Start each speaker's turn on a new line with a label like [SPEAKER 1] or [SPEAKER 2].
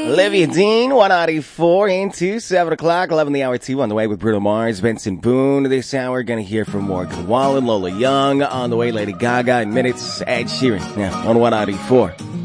[SPEAKER 1] Olivia Dean, 194 into 7 o'clock, 11 the hour 2 on the way with Bruno Mars, Benson Boone. This hour, going to hear from Morgan Wallen, Lola Young. On the way, Lady Gaga in minutes, Ed Sheeran. Now, on 194.